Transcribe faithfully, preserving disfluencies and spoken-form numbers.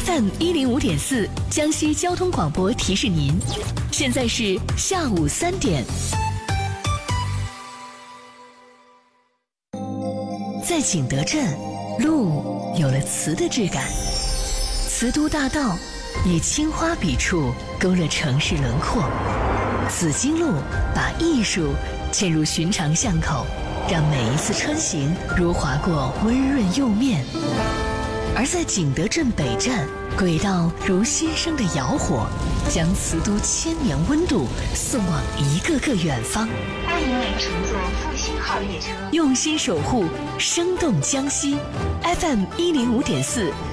F M 一零五点四江西交通广播提示您，现在是下午三点。在景德镇，路有了瓷的质感，瓷都大道以青花笔触勾勒城市轮廓，紫荆路把艺术嵌入寻常巷口，让每一次穿行如划过温润釉面。而在景德镇北站，轨道如新生的窑火，将瓷都千年温度送往一个个远方。 欢迎您乘坐复兴号列车， 用心守护，生动江西。F M 一零五点四。